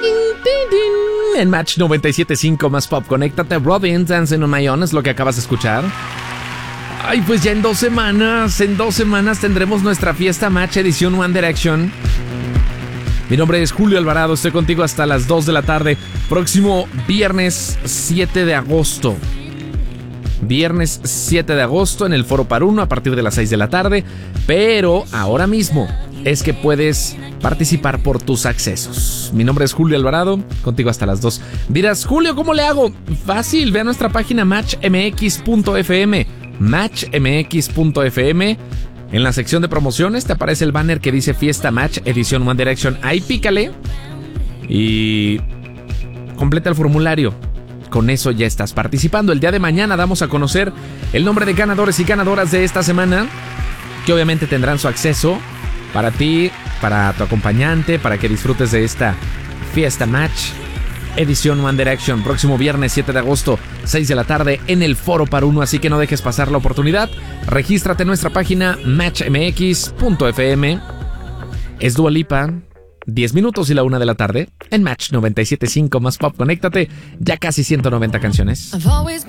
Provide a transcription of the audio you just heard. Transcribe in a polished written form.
En Match 97.5 más pop. Conéctate. Robin, Dancing on My Own es lo que acabas de escuchar. Ay, pues ya en 2 semanas tendremos nuestra fiesta Match edición One Direction. Mi nombre es Julio Alvarado, estoy contigo hasta las 2 de la tarde. Próximo viernes 7 de agosto. Viernes 7 de agosto en el Foro Par Uno a partir de las 6 de la tarde. Pero ahora mismo es que puedes participar por tus accesos. Mi nombre es Julio Alvarado, contigo hasta las 2. Dirás, Julio, ¿cómo le hago? Fácil, ve a nuestra página matchmx.fm. Matchmx.fm. En la sección de promociones te aparece el banner que dice Fiesta Match Edición One Direction. Ahí pícale y completa el formulario. Con eso ya estás participando. El día de mañana damos a conocer el nombre de ganadores y ganadoras de esta semana, que obviamente tendrán su acceso para ti, para tu acompañante, para que disfrutes de esta Fiesta Match Edición One Direction. Próximo viernes 7 de agosto, 6 de la tarde en el Foro Par Uno, así que no dejes pasar la oportunidad. Regístrate en nuestra página matchmx.fm. Es Dua Lipa, 10 minutos y la 1 de la tarde en Match 97.5 más pop. Conéctate, ya casi 190 canciones.